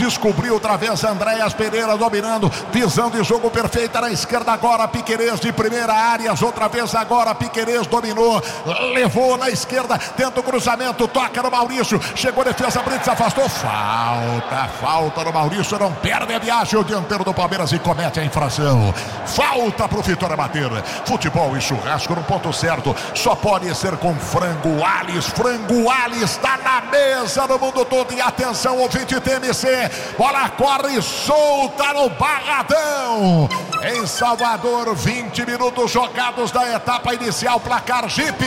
descobriu outra vez Andréas Pereira dominando, visão de jogo perfeita na esquerda agora, Piquerez de primeira área, outra vez agora, Piquerez dominou, levou na esquerda, tenta o cruzamento, toca no Maurício, chegou a defesa, Brits afastou, falta no Maurício, não perde a viagem o dianteiro do Palmeiras e comete a infração, falta pro Vitória bater. Futebol e churrasco no ponto certo, só pode ser com Frango Alves está na mesa no mundo todo. E atenção, ouvinte TMC, bola corre solta no Barradão em Salvador, 20 minutos jogados da etapa inicial, placar Jeep.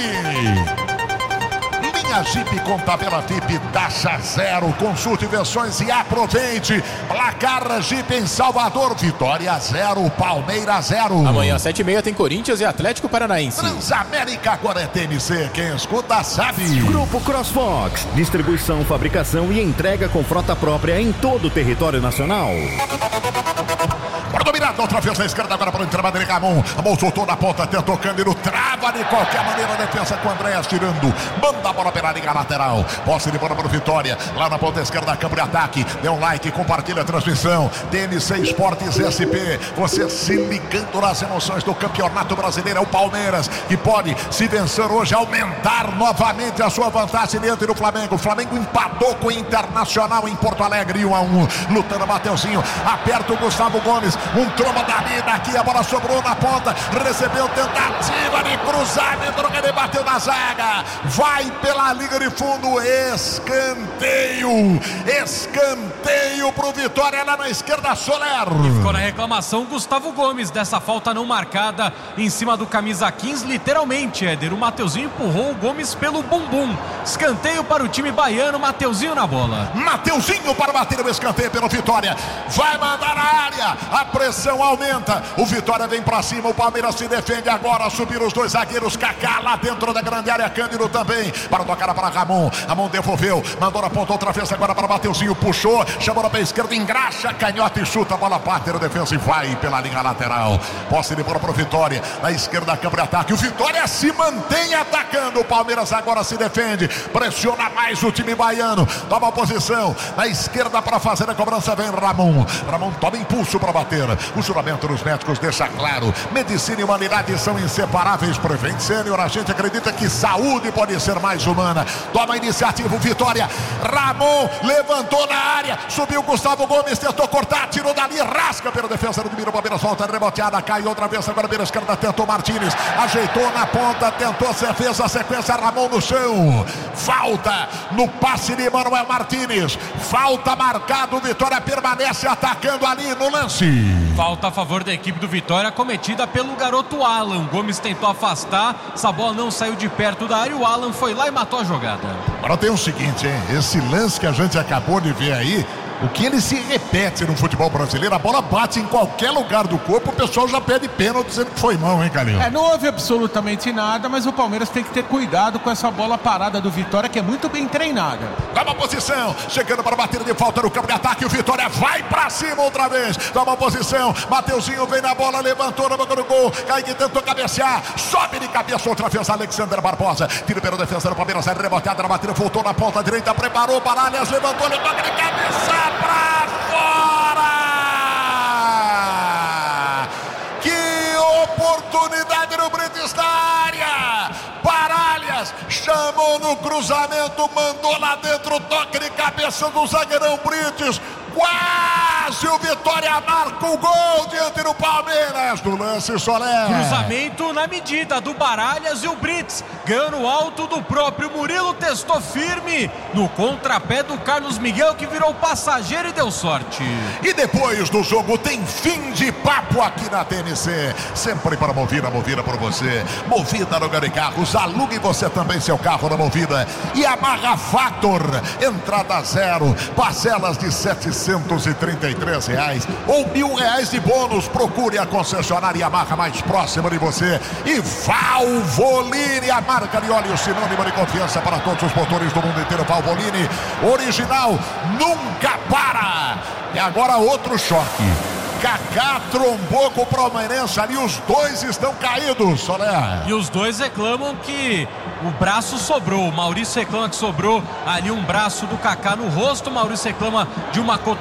Linha Jeep com tabela VIP, taxa zero, consulte versões e aproveite. Placar Jeep em Salvador, Vitória 0, Palmeiras 0. Amanhã 7h30 tem Corinthians e Atlético Paranaense. Transamérica agora é TMC, quem escuta sabe. Grupo CrossFox, distribuição, fabricação e entrega com frota própria em todo o território nacional. Para dominar, outra vez na esquerda agora para o entrada de Ramon soltou na ponta, tentou Cândido, trava de qualquer maneira a defesa com o Andréas tirando, manda a bola pela linha lateral, posse de bola para o Vitória, lá na ponta esquerda, campo de ataque, dê um like, compartilha a transmissão, TMC Esportes SP, você se ligando nas emoções do Campeonato Brasileiro, é o Palmeiras, que pode, se vencer hoje, aumentar novamente a sua vantagem diante do Flamengo. O Flamengo empatou com o Internacional em Porto Alegre, 1-1, lutando Mateuzinho, aperta o Gustavo Gomes, um tromba daqui, a bola sobrou na ponta, recebeu tentativa de cruzamento, que ele bateu na zaga, vai pela linha de fundo, escanteio pro Vitória lá na esquerda, Soler. E ficou na reclamação Gustavo Gomes dessa falta não marcada em cima do camisa 15, literalmente, Éder, o Mateuzinho empurrou o Gomes pelo bumbum, escanteio para o time baiano, Mateuzinho na bola. Mateuzinho para bater o escanteio pelo Vitória, vai mandar na área, a pressão aumenta, o Vitória vem pra cima, o Palmeiras se defende agora, subiram os dois zagueiros, Kaká lá dentro da grande área, Cândido também, para tocar para Ramon devolveu, mandou na ponta outra vez agora para Mateuzinho, puxou, chamou na pé esquerda, engraxa, canhota e chuta, a bola bate na defesa e vai pela linha lateral, posse de bola para o Vitória, na esquerda campo de ataque, o Vitória se mantém atacando, o Palmeiras agora se defende, pressiona mais o time baiano, toma a posição, na esquerda para fazer a cobrança, vem Ramon toma impulso para bater, o juramento dos médicos deixa claro, medicina e humanidade são inseparáveis. Prevent Sênior, a gente acredita que saúde pode ser mais humana, toma a iniciativa o Vitória, Ramon levantou na área, subiu Gustavo Gomes, tentou cortar, tirou dali, rasga pela defesa do Miro, Palmeiras volta reboteada, cai outra vez agora pela esquerda, tentou Martínez, ajeitou na ponta, tentou, fez a sequência, Ramon no chão, falta no passe de Manuel Martínez, falta marcado, o Vitória permanece atacando ali no lance. Falta a favor da equipe do Vitória, cometida pelo garoto Alan. Gomes tentou afastar, essa bola não saiu de perto da área, o Alan foi lá e matou a jogada. Agora tem o seguinte, hein? Esse lance que a gente acabou de ver aí, o que ele se repete no futebol brasileiro, a bola bate em qualquer lugar do corpo, o pessoal já pede pênalti dizendo que foi mão, hein, Calil? Não houve absolutamente nada, mas o Palmeiras tem que ter cuidado com essa bola parada do Vitória, que é muito bem treinada. Toma posição, chegando para bater de falta no campo de ataque, o Vitória vai pra cima outra vez, toma posição, Mateuzinho vem na bola, levantou na boca do gol, Kaique tentou cabecear, sobe de cabeça outra vez, Alexander Barbosa, tira pela defesa do Palmeiras, é reboteada na batida, voltou na ponta direita, preparou, Baralhas, levantou, ele toca de cabeça, pra fora! Que oportunidade no Brits na área! Baralhas chamou no cruzamento, mandou lá dentro, toque de cabeça do zagueirão Brits. Quase o Vitória marca o gol diante do Palmeiras do lance, Soler. Cruzamento na medida do Baralhas e o Brits ganhou no alto do próprio Murilo, testou firme no contrapé do Carlos Miguel, que virou passageiro e deu sorte. E depois do jogo tem fim de papo aqui na TMC, sempre para Movida por você, Movida no lugar de carros, alugue você também seu carro na Movida. E Yamaha Factor, entrada zero, parcelas de R$733 ou R$1.000 de bônus. Procure a concessionária Yamaha mais próxima de você. E Valvoline, a marca de óleo sinônimo de confiança para todos os motores do mundo inteiro. Valvoline, original, nunca para. E agora outro choque. Kaká trombou com o Palmeirense ali, os dois estão caídos, Soler. E os dois reclamam que o braço sobrou. O Maurício reclama que sobrou ali um braço do Kaká no rosto. O Maurício reclama de uma